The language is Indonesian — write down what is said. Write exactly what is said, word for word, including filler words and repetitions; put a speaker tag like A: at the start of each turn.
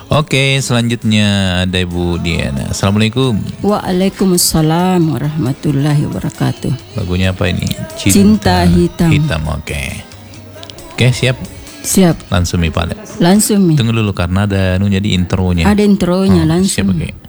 A: Oke, selanjutnya ada Ibu Diana. Assalamualaikum.
B: Waalaikumsalam warahmatullahi wabarakatuh.
A: Lagunya apa ini?
B: Cinta, Cinta Hitam.
A: Hitam, oke. Oke, siap.
B: Siap.
A: Langsung Mi Pale.
B: Langsung Mi.
A: Tunggu dulu karena ada nu jadi intronya.
B: Ada intronya
A: oh,
B: langsung.
A: Siap, oke.